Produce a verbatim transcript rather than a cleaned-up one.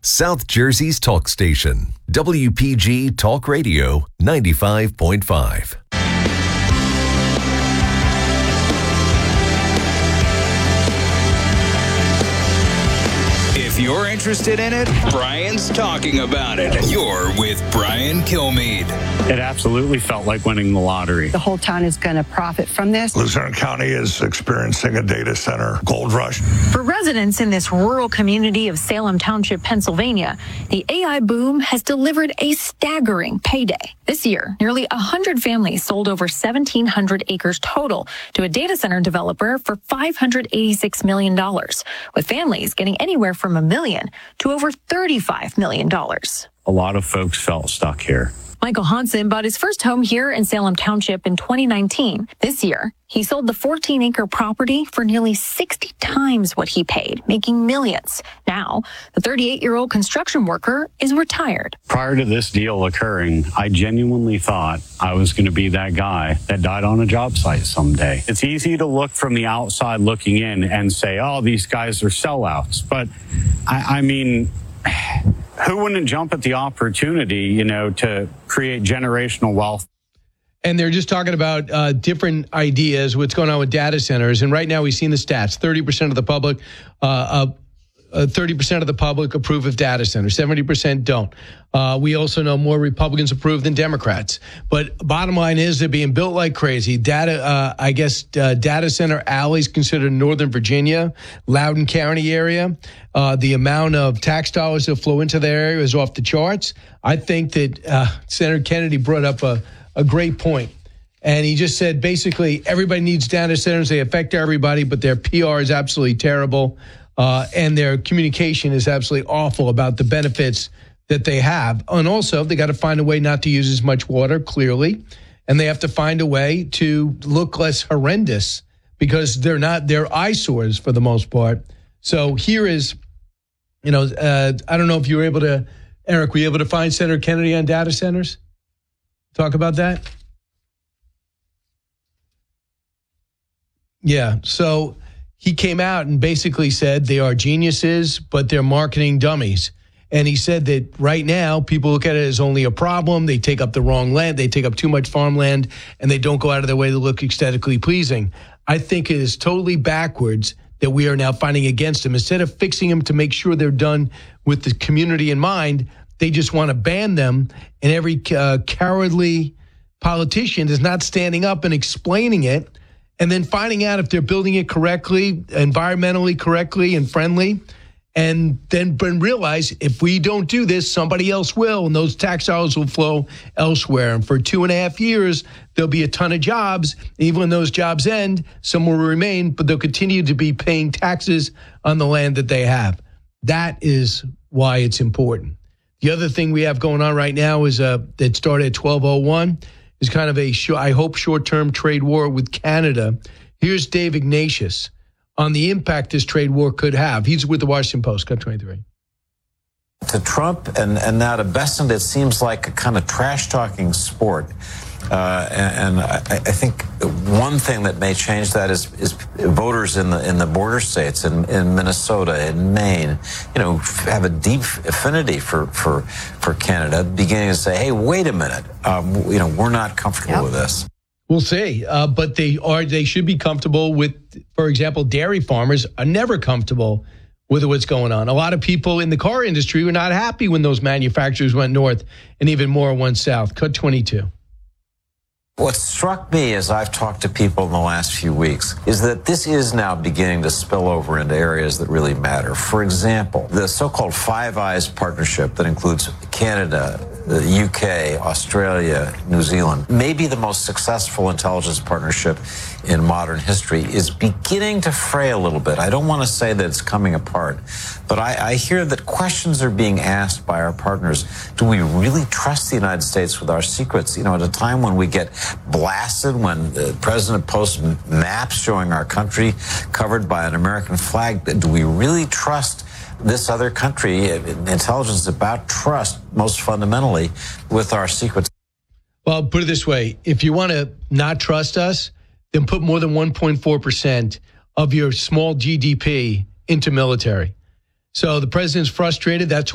South Jersey's talk station, W P G Talk Radio ninety-five point five. If you're interested in it, Brian's talking about it. You're with Brian Kilmeade. It absolutely felt like winning the lottery. The whole town is going to profit from this. Luzerne County is experiencing a data center gold rush. For residents in this rural community of Salem Township, Pennsylvania, the A I boom has delivered a staggering payday. This year, nearly one hundred families sold over seventeen hundred acres total to a data center developer for five hundred eighty-six million dollars, with families getting anywhere from a million to over thirty-five million dollars. A lot of folks felt stuck here. Michael Hansen bought his first home here in Salem Township in twenty nineteen. This year, he sold the fourteen-acre property for nearly sixty times what he paid, making millions. Now, the thirty-eight-year-old construction worker is retired. Prior to this deal occurring, I genuinely thought I was going to be that guy that died on a job site someday. It's easy to look from the outside looking in and say, oh, these guys are sellouts. But, I, I mean... who wouldn't jump at the opportunity, you know, to create generational wealth? And they're just talking about uh, different ideas, what's going on with data centers. And right now we've seen the stats. thirty percent of the public, uh, uh, uh, thirty percent of the public approve of data centers. seventy percent don't. Uh, we also know more Republicans approve than Democrats. But bottom line is they're being built like crazy. Data, uh, I guess, uh, data center alleys considered Northern Virginia, Loudoun County area. Uh, the amount of tax dollars that flow into their area is off the charts. I think that uh, Senator Kennedy brought up a, a great point. And he just said, basically, everybody needs data centers. They affect everybody, but their P R is absolutely terrible. Uh, and their communication is absolutely awful about the benefits that they have. And also, they got to find a way not to use as much water, clearly. And they have to find a way to look less horrendous because they're not, they're eyesores for the most part. So here is, you know, uh, I don't know if you were able to, Eric, were you able to find Senator Kennedy on data centers? Talk about that? Yeah, so he came out and basically said they are geniuses, but they're marketing dummies. And he said that right now, people look at it as only a problem. They take up the wrong land. They take up too much farmland, and they don't go out of their way to look aesthetically pleasing. I think it is totally backwards that we are now fighting against them. Instead of fixing them to make sure they're done with the community in mind, they just want to ban them. And every uh, cowardly politician is not standing up and explaining it and then finding out if they're building it correctly, environmentally correctly and friendly. And then realize if we don't do this, somebody else will, and those tax dollars will flow elsewhere. And for two and a half years, there'll be a ton of jobs. Even when those jobs end, some will remain, but they'll continue to be paying taxes on the land that they have. That is why it's important. The other thing we have going on right now is uh, that started at twelve oh one is kind of a, sh- I hope, short-term trade war with Canada. Here's Dave Ignatius on the impact this trade war could have. He's with the Washington Post, cut twenty-three. To Trump and, and now to Bessent, it seems like a kind of trash-talking sport. Uh, and and I, I think one thing that may change that is, is voters in the in the border states, in, in Minnesota, in Maine, you know, have a deep affinity for, for, for Canada, beginning to say, hey, wait a minute, um, you know, we're not comfortable Yep. with this. We'll see, uh, but they are. They should be comfortable with, for example, dairy farmers are never comfortable with what's going on. A lot of people in the car industry were not happy when those manufacturers went north and even more went south. Cut twenty-two. What struck me as I've talked to people in the last few weeks is that this is now beginning to spill over into areas that really matter. For example, the so-called Five Eyes partnership that includes Canada, the U K, Australia, New Zealand, maybe the most successful intelligence partnership in modern history, is beginning to fray a little bit. I don't want to say that it's coming apart, but I, I hear that questions are being asked by our partners. Do we really trust the United States with our secrets? You know, at a time when we get blasted, when the president posts maps showing our country covered by an American flag, do we really trust this other country? Intelligence is about trust, most fundamentally, with our secrets. Well, put it this way. If you want to not trust us, then put more than one point four percent of your small G D P into military. So the president's frustrated. That's